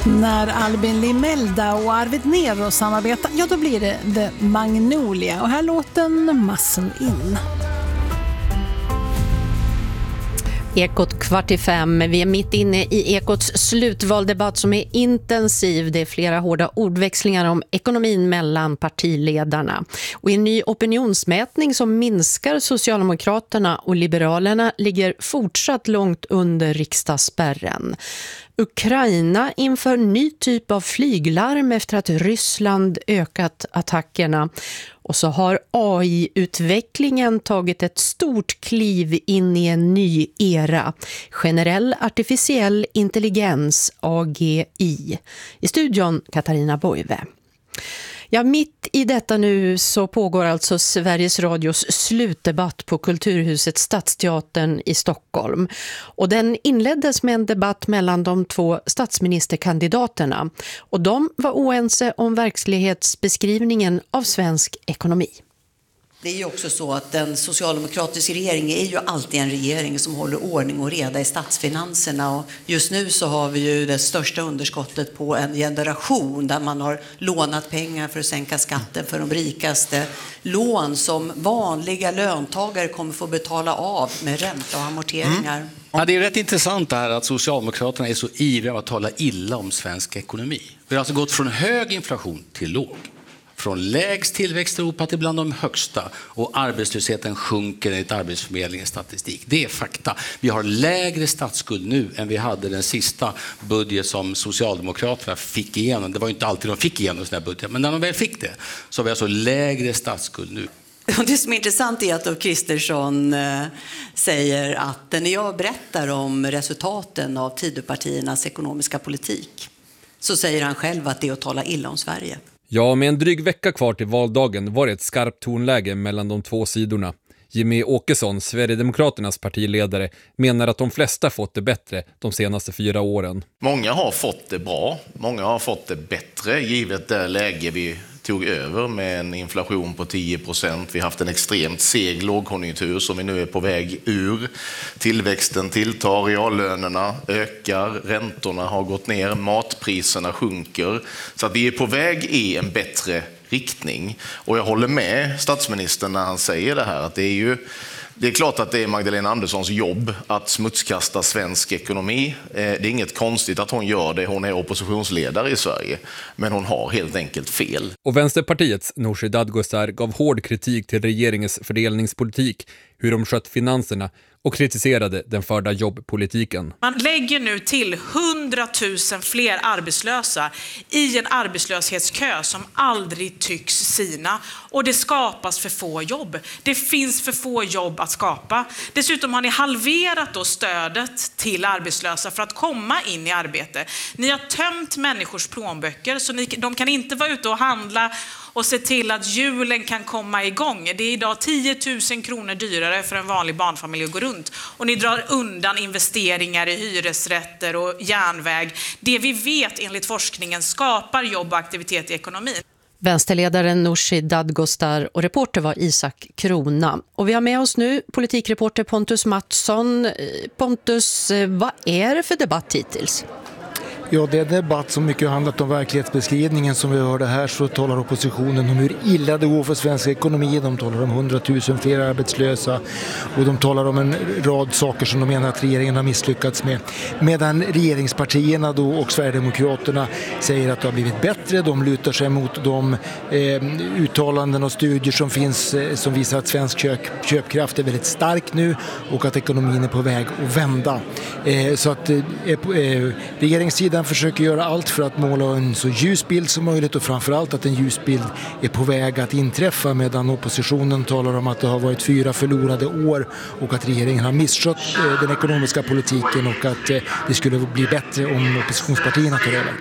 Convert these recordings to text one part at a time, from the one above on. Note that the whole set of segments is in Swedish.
När Albin Limelda och Arvid Nero samarbetar, ja då blir det The Magnolia. Och här låten Muscle In. Ekot 4:45. Vi är mitt inne i Ekots slutvaldebatt som är intensiv. Det är flera hårda ordväxlingar om ekonomin mellan partiledarna. Och i en ny opinionsmätning som minskar Socialdemokraterna och Liberalerna ligger fortsatt långt under riksdagsspärren. Ukraina inför ny typ av flyglarm efter att Ryssland ökat attackerna. Och så har AI-utvecklingen tagit ett stort kliv in i en ny era. Generell artificiell intelligens, AGI. I studion Katarina Boive. Ja, mitt i detta nu så pågår alltså Sveriges Radios slutdebatt på Kulturhuset Stadsteatern i Stockholm. Och den inleddes med en debatt mellan de två statsministerkandidaterna. Och de var oense om verklighetsbeskrivningen av svensk ekonomi. Det är ju också så att den socialdemokratiska regeringen är ju alltid en regering som håller ordning och reda i statsfinanserna. Och just nu så har vi ju det största underskottet på en generation där man har lånat pengar för att sänka skatten för de rikaste. Lån som vanliga löntagare kommer få betala av med ränta och amorteringar. Ja, det är rätt intressant det här att Socialdemokraterna är så ivriga att tala illa om svensk ekonomi. Vi har alltså gått från hög inflation till låg. Från lägst tillväxt i Europa till bland de högsta. Och arbetslösheten sjunker enligt Arbetsförmedlingens statistik. Det är fakta. Vi har lägre statsskuld nu än vi hade den sista budget som Socialdemokraterna fick igenom. Det var ju inte alltid de fick igenom sådana här budget. Men när de väl fick det så har vi alltså lägre statsskuld nu. Det som är intressant är att Ulf Kristersson säger att när jag berättar om resultaten av Tidöpartiernas ekonomiska politik så säger han själv att det är att tala illa om Sverige. Ja, med en dryg vecka kvar till valdagen var det ett skarpt tonläge mellan de två sidorna. Jimmy Åkesson, Sverigedemokraternas partiledare, menar att de flesta fått det bättre de senaste 4 åren. Många har fått det bra, många har fått det bättre givet det läge vi tog över med en inflation på 10%. Vi har haft en extremt seg lågkonjunktur som vi nu är på väg ur. Tillväxten tilltar, reallönerna ökar, räntorna har gått ner, matpriserna sjunker. Så att vi är på väg i en bättre riktning. Och jag håller med statsministern när han säger det här att det är klart att det är Magdalena Anderssons jobb att smutskasta svensk ekonomi. Det är inget konstigt att hon gör det. Hon är oppositionsledare i Sverige. Men hon har helt enkelt fel. Och Vänsterpartiets Nooshi Dadgostar gav hård kritik till regeringens fördelningspolitik, hur de skött finanserna och kritiserade den förda jobbpolitiken. Man lägger nu till 100 000 fler arbetslösa i en arbetslöshetskö som aldrig tycks sina. Och det skapas för få jobb. Det finns för få jobb att skapa. Dessutom har ni halverat då stödet till arbetslösa för att komma in i arbete. Ni har tömt människors plånböcker så de kan inte vara ute och handla och se till att julen kan komma igång. Det är idag 10 000 kronor dyrare för en vanlig barnfamilj att gå runt. Och ni drar undan investeringar i hyresrätter och järnväg. Det vi vet enligt forskningen skapar jobb och aktivitet i ekonomin. Vänsterledaren Nooshi Dadgostar och reporter var Isak Krona. Och vi har med oss nu politikreporter Pontus Mattsson. Pontus, vad är det för debatt hittills? Ja, det är en debatt som mycket har handlat om verklighetsbeskrivningen. Som vi hörde här så talar oppositionen om hur illa det går för svensk ekonomi. De talar om 100 000 fler arbetslösa och de talar om en rad saker som de menar att regeringen har misslyckats med. Medan regeringspartierna då och Sverigedemokraterna säger att det har blivit bättre. De lutar sig mot de uttalanden och studier som finns som visar att svensk köpkraft är väldigt stark nu och att ekonomin är på väg att vända. Så att regeringssidan försöker göra allt för att måla en så ljus bild som möjligt och framförallt att en ljus bild är på väg att inträffa, medan oppositionen talar om att det har varit 4 förlorade år och att regeringen har misskött den ekonomiska politiken och att det skulle bli bättre om oppositionspartierna tar över.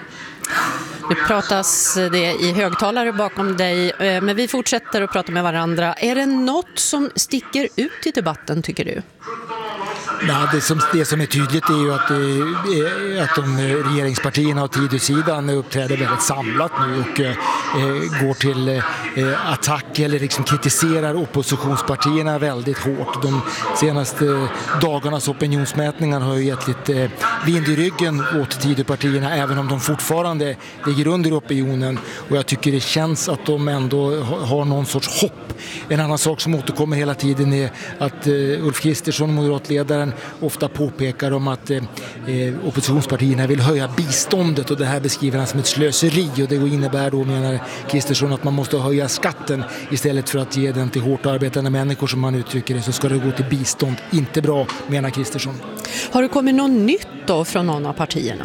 Nu pratas det i högtalare bakom dig, men vi fortsätter att prata med varandra. Är det något som sticker ut i debatten, tycker du? Ja, det som är tydligt är ju att de regeringspartierna och Tidösidan uppträder väldigt samlat nu och går till attack eller liksom kritiserar oppositionspartierna väldigt hårt. De senaste dagarnas opinionsmätningar har ju gett lite vind i ryggen åt Tidöpartierna, även om de fortfarande ligger under opinionen, och jag tycker det känns att de ändå har någon sorts hopp. En annan sak som återkommer hela tiden är att Ulf Kristersson, moderatledaren, ofta påpekar om att oppositionspartierna vill höja biståndet, och det här beskriver han som ett slöseri, och det innebär då, menar Kristersson, att man måste höja skatten istället för att ge den till hårt arbetande människor, som man uttrycker det, så ska det gå till bistånd. Inte bra, menar Kristersson. Har det kommit något nytt då från någon av partierna?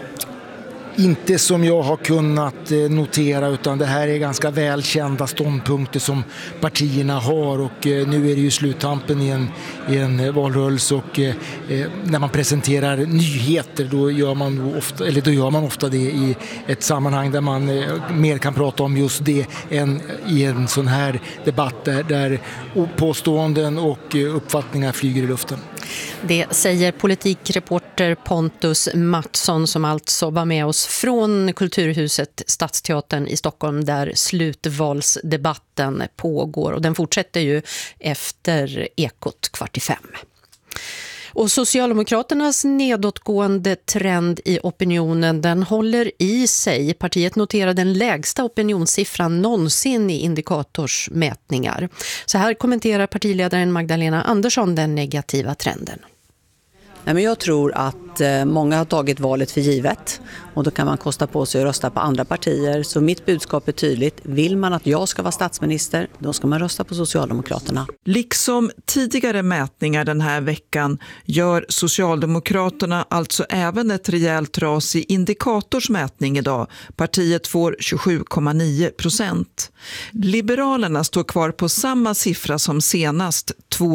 Inte som jag har kunnat notera, utan det här är ganska välkända ståndpunkter som partierna har, och nu är det ju sluttampen i en valrörelse, och när man presenterar nyheter då gör man ofta det i ett sammanhang där man mer kan prata om just det än i en sån här debatt där påståenden och uppfattningar flyger i luften. Det säger politikreporter Pontus Mattsson, som alltså var med oss från Kulturhuset Stadsteatern i Stockholm, där slutvalsdebatten pågår, och den fortsätter ju efter Ekot 4:45. Och Socialdemokraternas nedåtgående trend i opinionen, den håller i sig. Partiet noterar den lägsta opinionssiffran någonsin i indikatorsmätningar. Så här kommenterar partiledaren Magdalena Andersson den negativa trenden. Nej, men jag tror att många har tagit valet för givet, och då kan man kosta på sig att rösta på andra partier. Så mitt budskap är tydligt. Vill man att jag ska vara statsminister, då ska man rösta på Socialdemokraterna. Liksom tidigare mätningar den här veckan gör Socialdemokraterna alltså även ett rejält ras i indikatorsmätning idag. Partiet får 27,9%. Liberalerna står kvar på samma siffra som senast,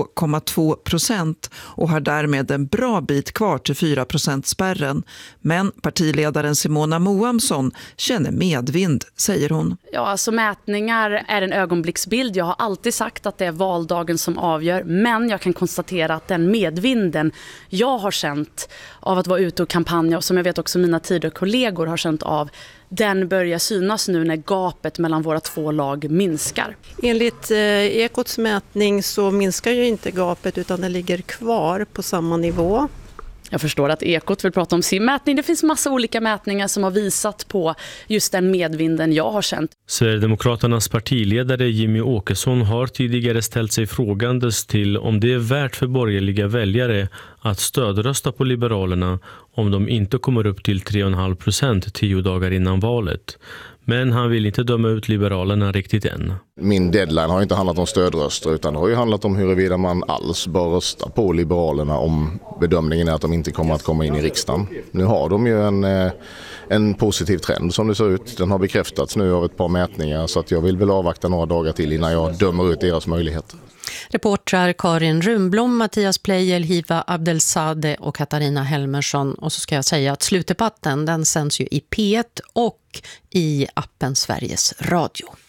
2,2%, och har därmed en bra bit kvar till 4%-spärren. Men partiledaren Simona Moamsson känner medvind, säger hon. Ja, alltså mätningar är en ögonblicksbild. Jag har alltid sagt att det är valdagen som avgör, men jag kan konstatera att den medvinden jag har känt av att vara ute och kampanja, och som jag vet också mina tidigare kollegor har känt av, den börjar synas nu när gapet mellan våra två lag minskar. Enligt Ekots mätning så minskar ju inte gapet, utan det ligger kvar på samma nivå. Jag förstår att Ekot vill prata om sin mätning. Det finns massa olika mätningar som har visat på just den medvinden jag har känt. Sverigedemokraternas partiledare Jimmy Åkesson har tidigare ställt sig frågandes till om det är värt för borgerliga väljare att stödrösta på Liberalerna om de inte kommer upp till 3,5% 10 dagar innan valet. Men han vill inte döma ut Liberalerna riktigt än. Min deadline har inte handlat om stödröster, utan det har ju handlat om huruvida man alls bör rösta på Liberalerna om bedömningen är att de inte kommer att komma in i riksdagen. Nu har de ju en positiv trend som det ser ut. Den har bekräftats nu av ett par mätningar, så att jag vill väl avvakta några dagar till innan jag dömer ut deras möjligheter. Reportrar Karin Rumblom, Mattias Pleijel, Hiva Abdelsade och Katarina Helmersson. Och så ska jag säga att slutdebatten, den sänds ju i P1 och i appen Sveriges Radio.